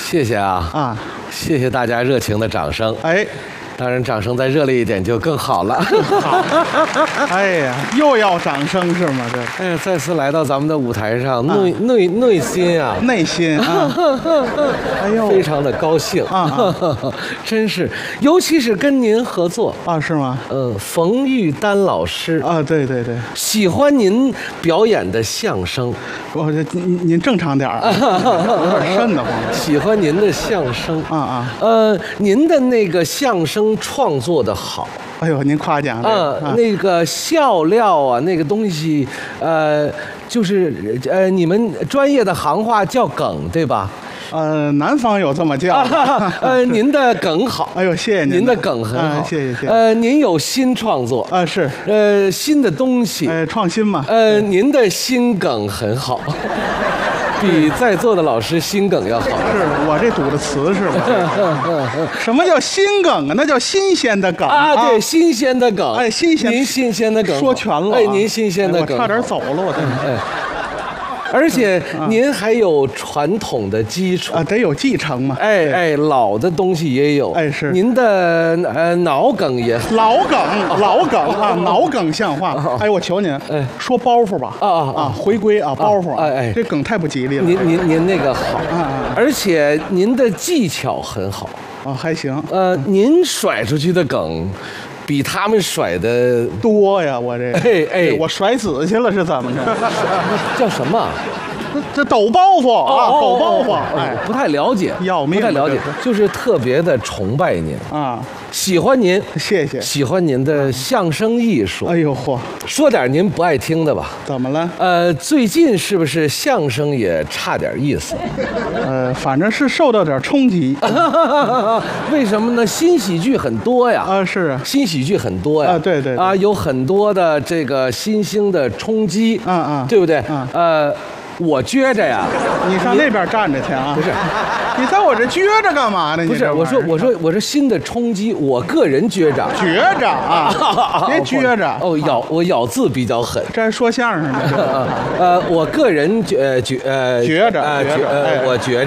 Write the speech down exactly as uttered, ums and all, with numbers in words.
谢谢啊啊， 谢谢大家热情的掌声。 哎， 当然掌声再热烈一点就更好了。 好，哎呀，又要掌声是吗？这哎呀，再次来到咱们的舞台上，内内内心啊， 内心啊，哎呦， 非常的高兴啊真是，尤其是跟您合作。 啊，是吗？ 嗯，冯玉丹老师啊，对对对， 喜欢您表演的相声， 我这您您正常点儿啊，有点瘆得慌。 喜欢您的相声啊啊， 呃，您的那个相声创作的好。 哎呦，您夸奖这啊个，啊那个笑料啊，那个东西，呃，就是呃，你们专业的行话叫梗，对吧？ 呃，南方有这么叫的， 呃，您的梗好， 哎呦，谢谢您， 您的梗很好， 啊谢谢谢谢。 呃，您有新创作， 啊，是， 呃，新的东西， 哎，创新嘛， 呃，您的心梗很好，比在座的老师心梗要好。 是我这堵的词是吧？什么叫新梗啊？那叫新鲜的梗啊，对，新鲜的梗， 哎新鲜您新鲜的梗好说全了啊， 哎，您新鲜的哎梗好， 我差点走了，我真是。 哎，而且您还有传统的基础啊，得有继承嘛。 哎哎，老的东西也有， 哎是您的呃脑梗也老梗，老梗啊，脑梗像话。哎，我求您， 哎说包袱吧。 啊啊啊，回归啊，包袱。 哎哎这梗太不吉利了。 您您您那个好， 啊啊而且您的技巧很好， 啊，还行， 呃，您甩出去的梗，比他们甩的多呀，我这。 哎哎我甩子去了是怎么着？ 叫什么？ 这这抖包袱啊，抖包袱。 哎， 哎， 不太了解， 要命不太了解这， 就是特别的崇拜您， 啊， 喜欢您， 谢谢。 喜欢您的相声艺术。 哎呦嚯， 说点您不爱听的吧。 怎么了？ 呃，最近是不是相声也差点意思？ 呃，反正是受到点冲击。 为什么呢？新喜剧很多呀。 啊，是啊， 新喜剧很多呀， 啊对对对啊，有很多的这个新兴的冲击， 嗯嗯对不对？ 嗯呃，我觉着呀， 你上那边站着去啊！ 不是， 你在我这撅着干嘛呢？你不是， 这玩意儿我说我说我说新的冲击，我个人觉着， 撅着啊，别撅着哦，咬我咬字比较狠。 这还说相声呢。这呃，我个人觉呃觉呃觉着呃觉着觉呃哎我觉着。